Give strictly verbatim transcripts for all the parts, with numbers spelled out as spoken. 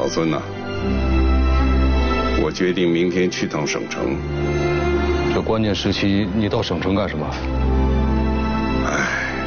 老孙呐，我决定明天去趟省城。 这关键时期，你到省城干什么？ 唉，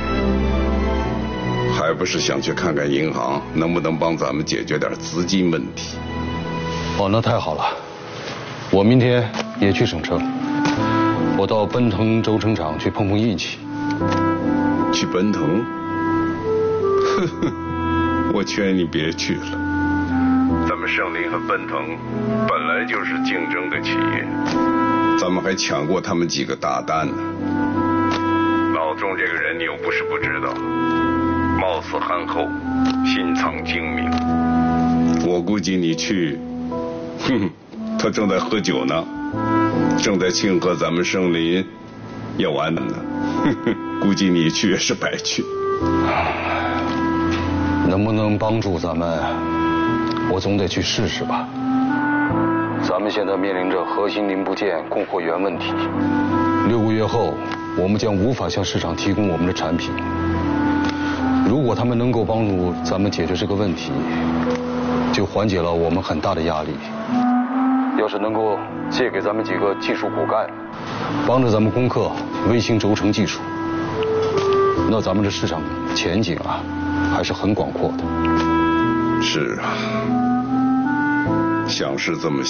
还不是想去看看银行能不能帮咱们解决点资金问题。 哦，那太好了。我明天也去省城，我到奔腾轴承厂去碰碰运气。 去奔腾？呵呵，我劝你别去了。咱们盛林和奔腾本来就是竞争的企业，咱们还抢过他们几个大单呢。老钟这个人你又不是不知道，貌似憨厚，心藏精明。我估计你去，哼，他正在喝酒呢，正在庆贺咱们盛林要完呢。哼哼，估计你去也是白去。 能不能帮助咱们，我总得去试试吧。咱们现在面临着核心零部件供货源问题，六个月后我们将无法向市场提供我们的产品。如果他们能够帮助咱们解决这个问题，就缓解了我们很大的压力。要是能够借给咱们几个技术骨干，帮着咱们攻克微型轴承技术，那咱们这市场前景啊还是很广阔的。 是啊，想是这么